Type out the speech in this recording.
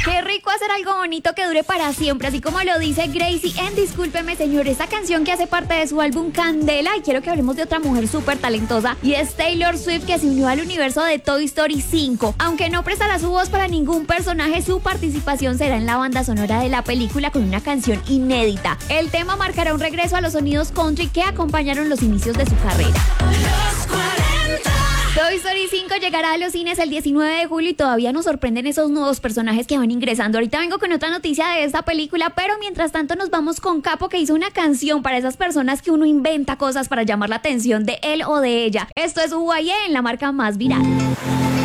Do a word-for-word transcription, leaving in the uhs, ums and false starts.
Qué rico hacer algo bonito que dure para siempre, así como lo dice Gracie en Discúlpeme Señor, esta canción que hace parte de su álbum Candela. Y quiero que hablemos de otra mujer súper talentosa, y es Taylor Swift, que se unió al universo de Toy Story cinco. Aunque no prestará su voz para ningún personaje, su participación será en la banda sonora de la película con una canción inédita. El tema marcará un regreso a los sonidos country que acompañaron los inicios de su carrera. Los cuarenta. Toy Story cinco llegará a los cines el diecinueve de julio y todavía nos sorprenden esos nuevos personajes que van ingresando. Ahorita vengo con otra noticia de esta película, pero mientras tanto nos vamos con Capo, que hizo una canción para esas personas que uno inventa cosas para llamar la atención de él o de ella. Esto es U Y E en la marca más viral.